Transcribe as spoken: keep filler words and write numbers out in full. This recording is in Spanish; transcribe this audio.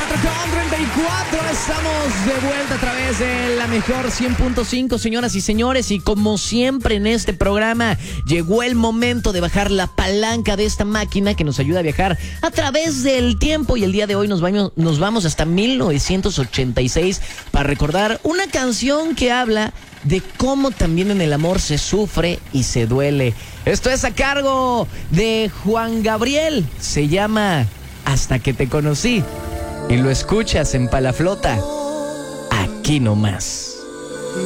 cuatro con treinta y cuatro, estamos de vuelta a través de la mejor cien punto cinco, señoras y señores, y como siempre en este programa llegó el momento de bajar la palanca de esta máquina que nos ayuda a viajar a través del tiempo, y el día de hoy nos vamos, nos vamos hasta mil novecientos ochenta y seis para recordar una canción que habla de cómo también en el amor se sufre y se duele. Esto es a cargo de Juan Gabriel, se llama Hasta que te conocí, y lo escuchas en Palaflota, aquí nomás.